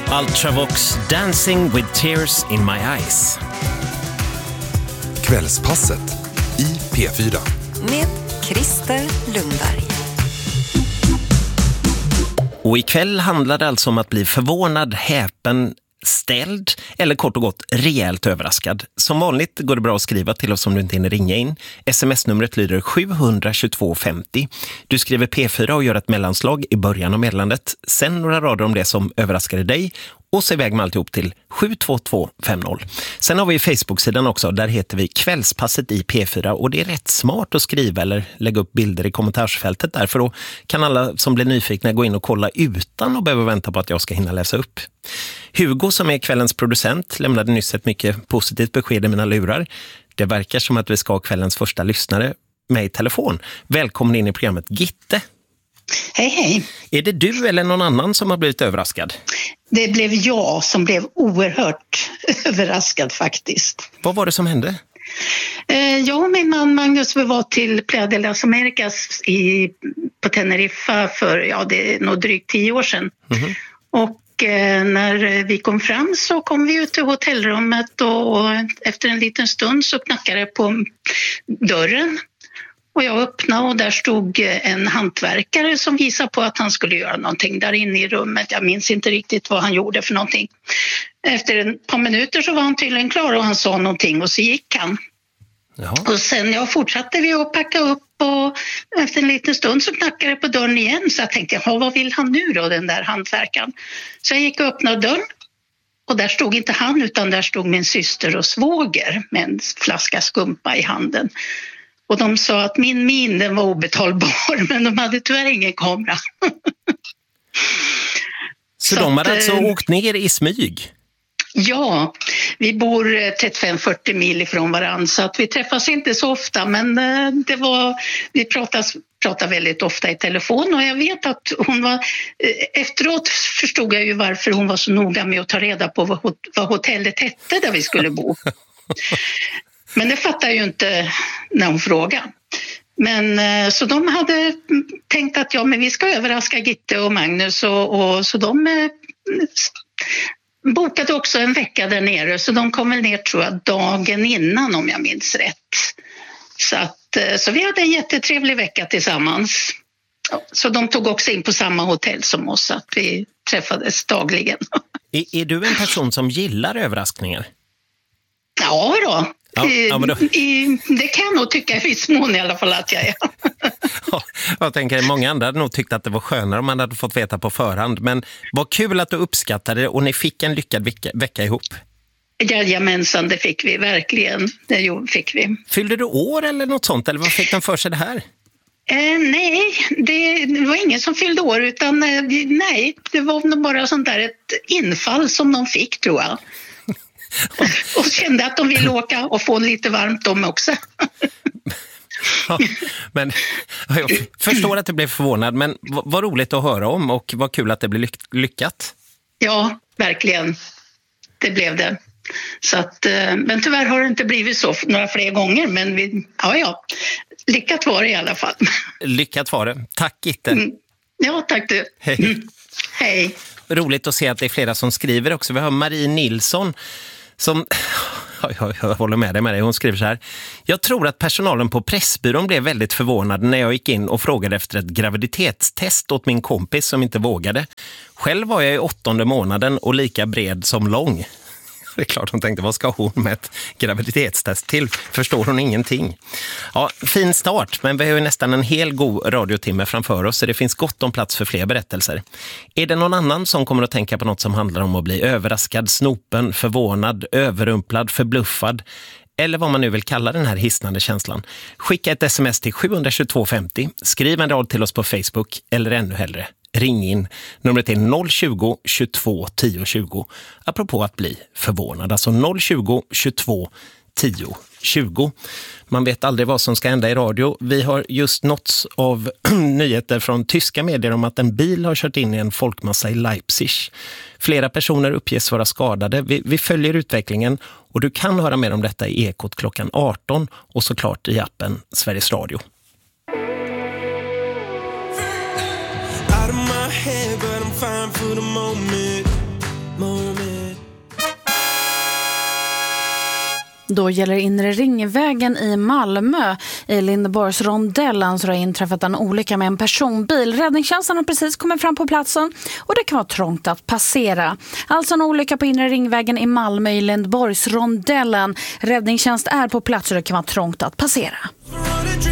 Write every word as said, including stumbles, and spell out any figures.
Ultravox, Dancing with Tears in My Eyes. Kvällspasset i P fyra. Med Christer Lundberg. Och ikväll handlar det alltså om att bli förvånad, häpen, ställd eller kort och gott rejält överraskad. Som vanligt går det bra att skriva till oss om du inte hinner ringa in. Sms-numret lyder sju två två fem noll. Du skriver P fyra och gör ett mellanslag i början av meddelandet. Sen några rader om det som överraskade dig och så iväg med alltihop till sju två två fem noll. Sen har vi Facebook-sidan också. Där heter vi Kvällspasset i P fyra och det är rätt smart att skriva eller lägga upp bilder i kommentarsfältet där, för då kan alla som blir nyfikna gå in och kolla utan att behöva vänta på att jag ska hinna läsa upp. Hugo som är kvällens producent lämnade nyss ett mycket positivt besked i mina lurar. Det verkar som att vi ska ha kvällens första lyssnare med i telefon. Välkommen in i programmet Gitte. Hej hej. Är det du eller någon annan som har blivit överraskad? Det blev jag som blev oerhört överraskad faktiskt. Vad var det som hände? Jag och min man Magnus vi var till Playa de las Americas i, på Teneriffa för ja, det är nog drygt tio år sedan. Mm-hmm. Och eh, när vi kom fram så kom vi ut till hotellrummet och, och efter en liten stund så knackade det på dörren. Och jag öppnade och där stod en hantverkare som visade på att han skulle göra någonting där inne i rummet. Jag minns inte riktigt vad han gjorde för någonting. Efter ett par minuter så var han tydligen klar och han sa någonting och så gick han. Jaha. Och sen jag fortsatte vi att packa upp och efter en liten stund så knackade det på dörren igen. Så jag tänkte, ja, vad vill han nu då, den där hantverkaren? Så jag gick och öppnade dörren och där stod inte han utan där stod min syster och svåger med en flaska skumpa i handen. Och de sa att min min den var obetalbar, men de hade tyvärr ingen kamera. Så, Så de hade alltså äh, åkt ner i smyg? Ja, vi bor trettiofem till fyrtio mil ifrån varandra så att vi träffas inte så ofta. Men äh, det var, vi pratar, pratar väldigt ofta i telefon och jag vet att hon var... Äh, efteråt förstod jag ju varför hon var så noga med att ta reda på vad, vad hotellet hette där vi skulle bo. Men det fattar jag ju inte när hon frågade. Men så de hade tänkt att ja, men vi ska överraska Gitte och Magnus och, och så de eh, bokade också en vecka där nere. Så de kom väl ner tror jag dagen innan om jag minns rätt. Så, att, så vi hade en jättetrevlig vecka tillsammans. Så de tog också in på samma hotell som oss så att vi träffades dagligen. Är, är du en person som gillar överraskningar? Ja då. Ja, ja, då... I, det kan jag nog tycka i viss mån i alla fall att jag är. Ja, jag tänker många andra hade nog tyckt att det var skönare om man hade fått veta på förhand. Men vad kul att du uppskattade det och ni fick en lyckad vecka, vecka ihop. Jajamensan, det fick vi verkligen. Det fick vi. Fyllde du år eller något sånt? Eller vad fick den för sig det här? Eh, nej, det, det var ingen som fyllde år utan eh, nej, det var nog bara sånt där ett infall som de fick tror jag. Och kände att de ville åka och få lite varmt de också. Ja, men jag förstår att du blev förvånad, men vad, vad roligt att höra om och vad kul att det blev lyck- lyckat. Ja, verkligen. Det blev det. Så att, men tyvärr har det inte blivit så några fler gånger, men vi, ja, ja, lyckat var det i alla fall. Lyckat var det. Tack Gitte. Mm. Ja, tack du. Hej. Mm. Hej. Roligt att se att det är flera som skriver också. Vi har Marie Nilsson som... Jag, jag håller med dig med dig. Hon skriver så här. Jag tror att personalen på Pressbyrån blev väldigt förvånad när jag gick in och frågade efter ett graviditetstest åt min kompis som inte vågade. Själv var jag i åttonde månaden och lika bred som lång. Det är klart hon tänkte, vad ska hon med ett graviditetstest till? Förstår hon ingenting. Ja, fin start, men vi har ju nästan en hel god radiotimme framför oss så det finns gott om plats för fler berättelser. Är det någon annan som kommer att tänka på något som handlar om att bli överraskad, snopen, förvånad, överrumplad, förbluffad eller vad man nu vill kalla den här hisnande känslan? Skicka ett sms till sju två två fem noll, skriv en rad till oss på Facebook eller ännu hellre. Ring in. Numret är noll tjugo, tjugotvå, tio, tjugo. Apropå att bli förvånad. Alltså noll tjugo, tjugotvå, tio, tjugo. Man vet aldrig vad som ska hända i radio. Vi har just nåtts av nyheter från tyska medier om att en bil har kört in i en folkmassa i Leipzig. Flera personer uppges vara skadade. Vi, vi följer utvecklingen och du kan höra mer om detta i Ekot klockan arton och såklart i appen Sveriges Radio. Head, but I'm fine for the moment. moment. Då gäller inre ringvägen i Malmö. I Lindeborgs rondellen så har det inträffat en olycka med en personbil. Räddningstjänsten har precis kommit fram på platsen och det kan vara trångt att passera. Alltså en olycka på inre ringvägen i Malmö i Lindeborgs rondellen. Räddningstjänst är på plats och det kan vara trångt att passera.